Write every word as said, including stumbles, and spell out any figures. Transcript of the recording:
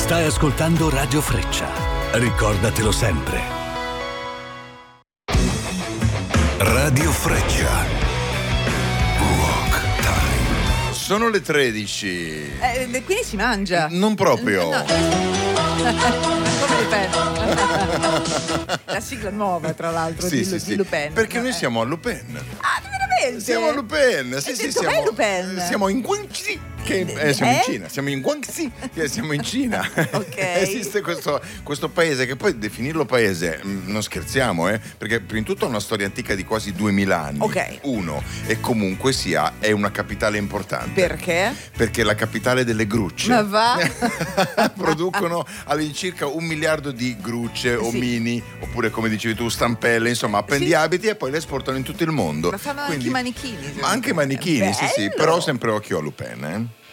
Stai ascoltando Radio Freccia. Ricordatelo sempre. Radio Freccia. Rock Time. Sono le tredici. Eh, quindi si mangia. Non proprio. No. Come Lupin. La sigla nuova, tra l'altro, sì, di, sì, di sì. Lupin. Perché noi Eh. siamo a Lupin. Ah, veramente? Siamo a Lupin. Sì, E sì, dov'è siamo Lupin? Siamo in Guangxi. Che, eh, siamo Eh? in Cina, siamo in Guangxi, che siamo in Cina. Ok. Esiste questo, questo paese che poi definirlo paese, mh, non scherziamo, eh, perché prima di tutto ha una storia antica di quasi duemila anni. Ok. Uno, e comunque sia, è una capitale importante. Perché? Perché è la capitale delle grucce. Ma va? Producono all'incirca un miliardo di grucce, Sì. omini, oppure come dicevi tu, stampelle, insomma, appendiabiti, Sì. e poi le esportano in tutto il mondo. Ma fanno Quindi, anche i manichini. ma anche i manichini, sì, sì, Bello. però sempre occhio a Lupin, eh.